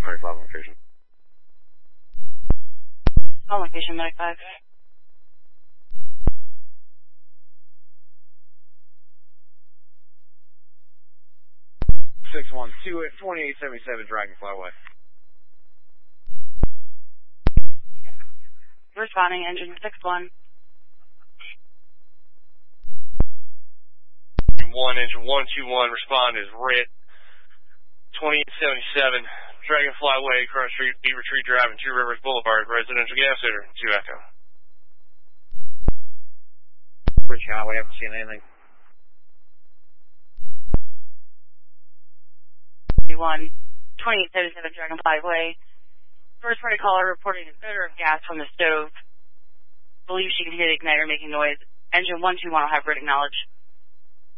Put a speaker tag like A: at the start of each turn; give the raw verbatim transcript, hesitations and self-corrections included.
A: twenty-five location.
B: On location, Medic five.
A: six one two at twenty-eight seventy-seven Dragonfly Way.
B: Responding, engine six one.
C: One, engine one two one, respond is red. twenty-eight seventy-seven Dragonfly Way, Cross Street, Beaver Tree Drive, and Two Rivers Boulevard, residential gas station, two Echo.
A: Bridge Highway, haven't seen anything.
B: One, twenty-eight seventy-seven Dragonfly Way. First party caller reporting an odor of gas from the stove. Believes she can hear the igniter making noise. Engine one two one will have grid acknowledge.